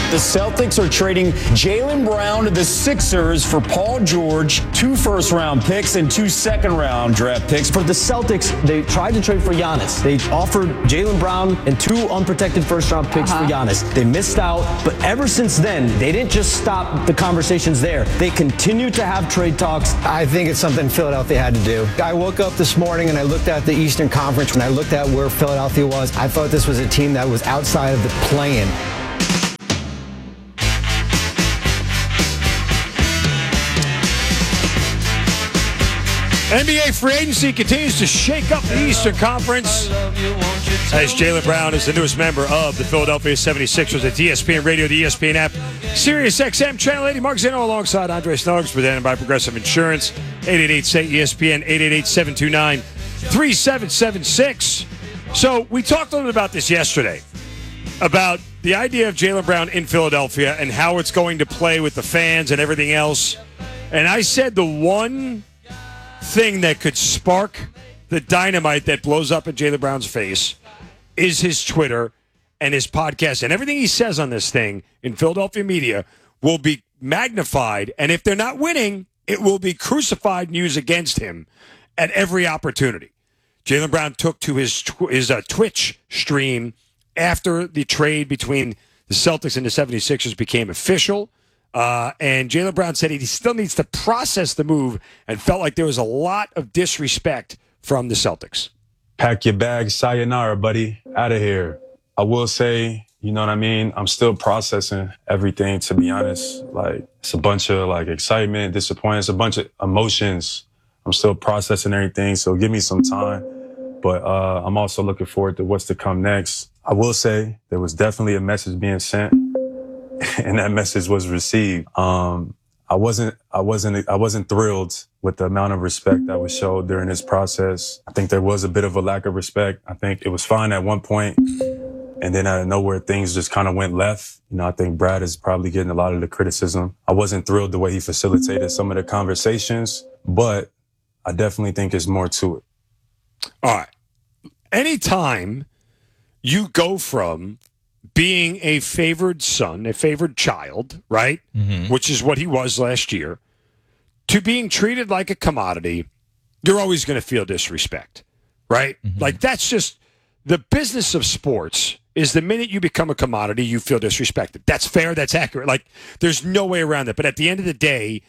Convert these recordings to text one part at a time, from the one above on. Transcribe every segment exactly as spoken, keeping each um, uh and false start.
The Celtics are trading Jaylen Brown to the Sixers for Paul George, two first-round picks and two second-round draft picks. For the Celtics, they tried to trade for Giannis. They offered Jaylen Brown and two unprotected first-round picks uh-huh. for Giannis. They missed out, but ever since then, they didn't just stop the conversations there. They continue to have trade talks. I think it's something Philadelphia had to do. I woke up this morning and I looked at the Eastern Conference. When I looked at where Philadelphia was, I thought this was a team that was outside of the play-in. N B A free agency continues to shake up the Eastern Conference as Jaylen Brown is the newest member of the Philadelphia seventy-sixers at E S P N Radio, the E S P N app, Sirius X M, Channel eighty. Mark Zeno alongside Andre Snuggs, presented by Progressive Insurance. eight eight eight, S A Y, E S P N, eight eight eight, seven two nine, three seven seven six. So we talked a little bit about this yesterday, about the idea of Jaylen Brown in Philadelphia and how it's going to play with the fans and everything else. And I said the one thing that could spark the dynamite that blows up in Jaylen Brown's face is his Twitter and his podcast. And everything he says on this thing in Philadelphia media will be magnified. And if they're not winning, it will be crucified news against him at every opportunity. Jaylen Brown took to his, tw- his uh, Twitch stream after the trade between the Celtics and the seventy-sixers became official. Uh, and Jaylen Brown said he still needs to process the move and felt like there was a lot of disrespect from the Celtics. Pack your bags, sayonara, buddy. Out of here. I will say, you know what I mean? I'm still processing everything, to be honest. Like, it's a bunch of, like, excitement, disappointment. It's a bunch of emotions. I'm still processing everything, so give me some time. But uh, I'm also looking forward to what's to come next. I will say there was definitely a message being sent. And that message was received. Um, I wasn't, I wasn't, I wasn't thrilled with the amount of respect that was showed during this process. I think there was a bit of a lack of respect. I think it was fine at one point, and then out of nowhere, things just kind of went left. You know, I think Brad is probably getting a lot of the criticism. I wasn't thrilled the way he facilitated some of the conversations, but I definitely think there's more to it. All right. Anytime you go from being a favored son, a favored child, right, mm-hmm. which is what he was last year, to being treated like a commodity, you're always going to feel disrespect, right? Mm-hmm. Like, that's just the business of sports is the minute you become a commodity, you feel disrespected. That's fair. That's accurate. Like, there's no way around it. But at the end of the day,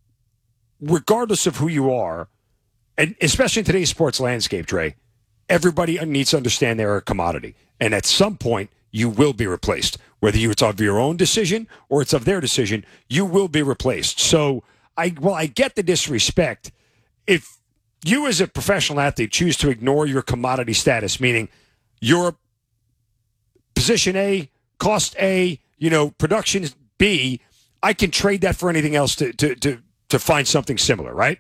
regardless of who you are, and especially in today's sports landscape, Dre, everybody needs to understand they're a commodity. And at some point, you will be replaced. Whether you, it's of your own decision or it's of their decision, you will be replaced. So, I well, I get the disrespect. If you as a professional athlete choose to ignore your commodity status, meaning your position A, cost A, you know, production B, I can trade that for anything else to to to, to find something similar, right?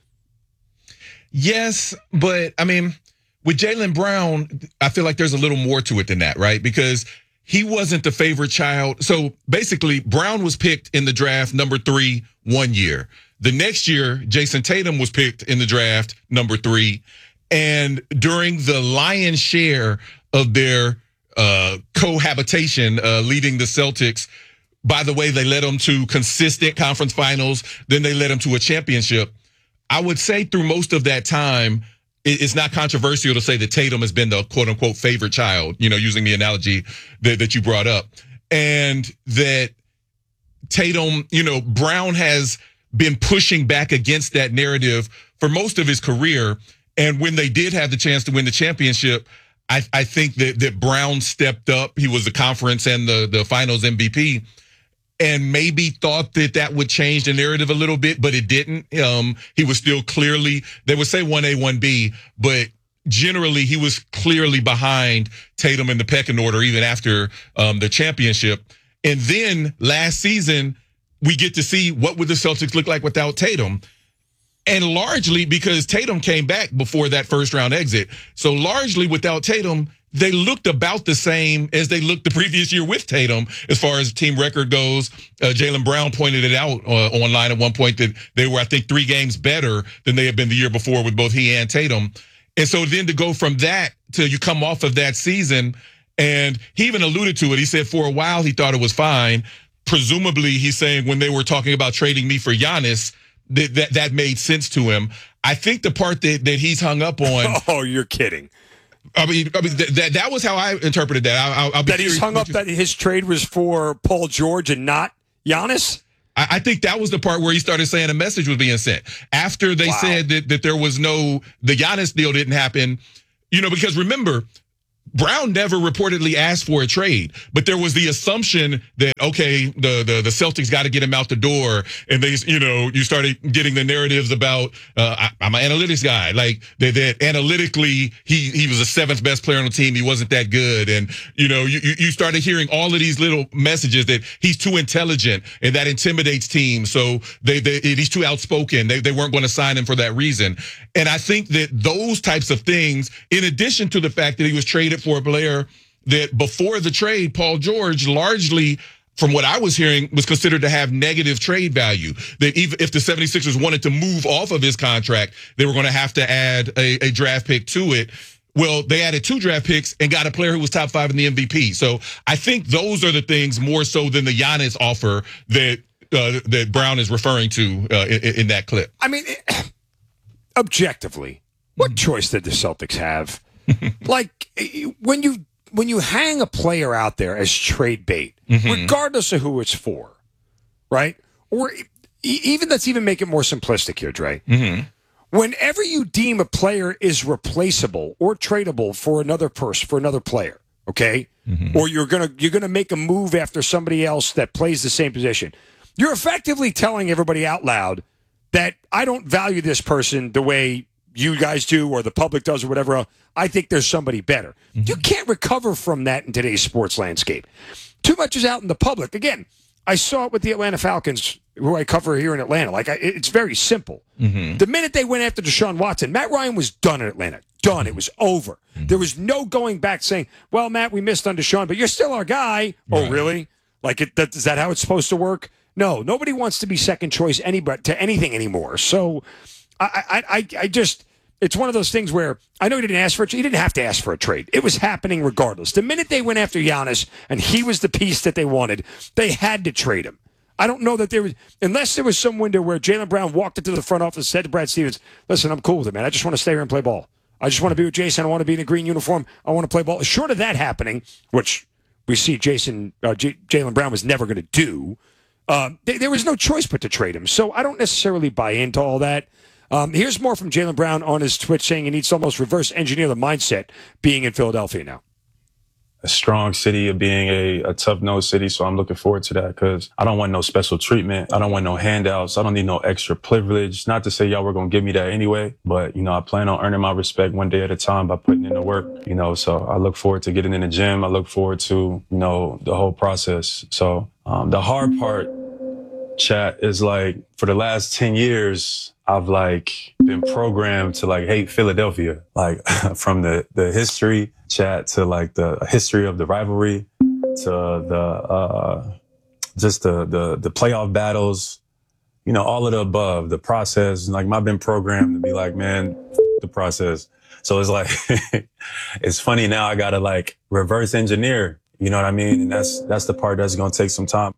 Yes, but, I mean, with Jaylen Brown, I feel like there's a little more to it than that, right? Because he wasn't the favorite child. So basically, Brown was picked in the draft number three one year. The next year, Jason Tatum was picked in the draft number three. And during the lion's share of their uh, cohabitation uh, leading the Celtics, by the way, they led them to consistent conference finals. Then they led them to a championship. I would say through most of that time, it's not controversial to say that Tatum has been the quote unquote favorite child, you know, using the analogy that, that you brought up. And that Tatum, you know, Brown has been pushing back against that narrative for most of his career. And when they did have the chance to win the championship, I, I think that, that Brown stepped up. He was the conference and the, the finals M V P. And maybe thought that that would change the narrative a little bit, but it didn't. Um, he was still clearly, they would say one A, one B, but generally he was clearly behind Tatum in the pecking order even after um, the championship. And then last season, we get to see what would the Celtics look like without Tatum. And largely because Tatum came back before that first round exit. So largely without Tatum, they looked about the same as they looked the previous year with Tatum as far as team record goes. Uh, Jaylen Brown pointed it out uh, online at one point that they were, I think, three games better than they had been the year before with both he and Tatum. And so then to go from that to you come off of that season And he even alluded to it. He said for a while he thought it was fine. Presumably, he's saying when they were talking about trading me for Giannis, that that, that made sense to him. I think the part that, that he's hung up on. Oh, you're kidding. I mean, I mean th- that that was how I interpreted that. I, I'll, I'll be that he's hung up that his trade was for Paul George and not Giannis? I, I think that was the part where he started saying a message was being sent. After they wow. said that, that there was no, the Giannis deal didn't happen, you know, because remember, Brown never reportedly asked for a trade, but there was the assumption that, okay, the, the, the Celtics got to get him out the door. And they, you know, you started getting the narratives about, uh, I, I'm an analytics guy. Like that, that analytically, he, he was the seventh best player on the team. He wasn't that good. And, you know, you, you started hearing all of these little messages that he's too intelligent and that intimidates teams. So they, they he's too outspoken. They, they weren't going to sign him for that reason. And I think that those types of things, in addition to the fact that he was traded for a player that before the trade, Paul George, largely, from what I was hearing, was considered to have negative trade value. That even if the seventy-sixers wanted to move off of his contract, they were going to have to add a, a draft pick to it. Well, they added two draft picks and got a player who was top five in the M V P. So I think those are the things more so than the Giannis offer that uh, that Brown is referring to uh, in, in that clip. I mean, objectively, what choice did the Celtics have? Like when you when you hang a player out there as trade bait, mm-hmm. regardless of who it's for, right? Or even let's even make it more simplistic here, Dre. Mm-hmm. Whenever you deem a player is replaceable or tradable for another person, for another player, okay, mm-hmm. or you're gonna you're gonna make a move after somebody else that plays the same position, you're effectively telling everybody out loud that I don't value this person the way you guys do or the public does or whatever else. I think there's somebody better. Mm-hmm. You can't recover from that in today's sports landscape. Too much is out in the public. Again, I saw it with the Atlanta Falcons, who I cover here in Atlanta. Like, I, it's very simple. Mm-hmm. The minute they went after Deshaun Watson, Matt Ryan was done in Atlanta. Done. It was over. Mm-hmm. There was no going back saying, well, Matt, we missed on Deshaun, but you're still our guy. Right. Oh, really? Like, it, that, is that how it's supposed to work? No, nobody wants to be second choice anybody to anything anymore. So I, I, I, I just... It's one of those things where I know he didn't ask for it. He didn't have to ask for a trade. It was happening regardless. The minute they went after Giannis and he was the piece that they wanted, they had to trade him. I don't know that there was, unless there was some window where Jaylen Brown walked into the front office and said to Brad Stevens, listen, I'm cool with it, man. I just want to stay here and play ball. I just want to be with Jason. I want to be in a green uniform. I want to play ball. Short of that happening, which we see Jason, uh, J- Jaylen Brown was never going to do, uh, th- there was no choice but to trade him. So I don't necessarily buy into all that. Um, here's more from Jaylen Brown on his Twitch saying he needs to almost reverse engineer the mindset being in Philadelphia now. A strong city of being a, a tough-nosed city, so I'm looking forward to that because I don't want no special treatment. I don't want no handouts. I don't need no extra privilege. Not to say y'all were going to give me that anyway, but, you know, I plan on earning my respect one day at a time by putting in the work, you know, so I look forward to getting in the gym. I look forward to, you know, the whole process. So um, the hard part, chat, is like for the last ten years, I've like been programmed to like hate Philadelphia, like from the, the history chat to like the history of the rivalry to the, uh, just the, the, the playoff battles, you know, all of the above, the process. Like I've been programmed to be like, man, f- the process. So it's like, it's funny now I gotta like reverse engineer, you know what I mean? And that's, that's the part that's going to take some time.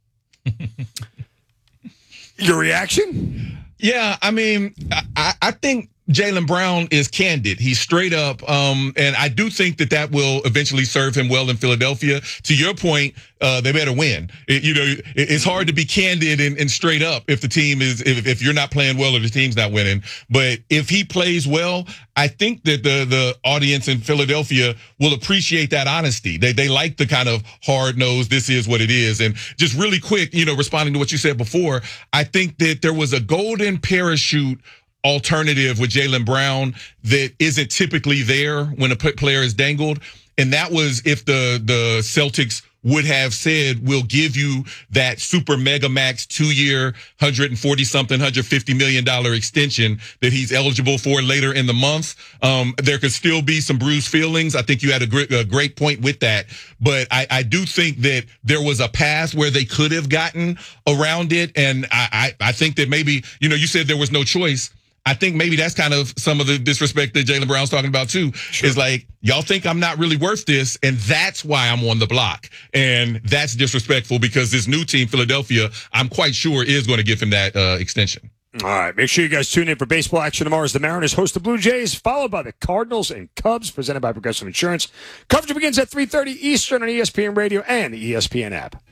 Your reaction? Yeah, I mean, I, I think Jaylen Brown is candid. He's straight up. Um, and I do think that that will eventually serve him well in Philadelphia. To your point, uh, they better win. It, you know, it, it's hard to be candid and, and straight up if the team is, if, if you're not playing well or the team's not winning. But if he plays well, I think that the, the audience in Philadelphia will appreciate that honesty. They, they like the kind of hard nosed, this is what it is. And just really quick, you know, responding to what you said before, I think that there was a golden parachute alternative with Jaylen Brown that isn't typically there when a player is dangled. And that was if the, the Celtics would have said, we'll give you that super mega max two-year, one hundred forty something, one hundred fifty million dollars extension that he's eligible for later in the month. Um, there could still be some bruised feelings. I think you had a great, a great point with that. But I, I do think that there was a path where they could have gotten around it. And I, I, I think that maybe, you know, you said there was no choice. I think maybe that's kind of some of the disrespect that Jaylen Brown's talking about too. Sure. Is like, y'all think I'm not really worth this, and that's why I'm on the block. And that's disrespectful because this new team, Philadelphia, I'm quite sure is going to give him that uh, extension. All right, make sure you guys tune in for baseball action tomorrow as the Mariners host the Blue Jays, followed by the Cardinals and Cubs, presented by Progressive Insurance. Coverage begins at three thirty Eastern on E S P N Radio and the E S P N app.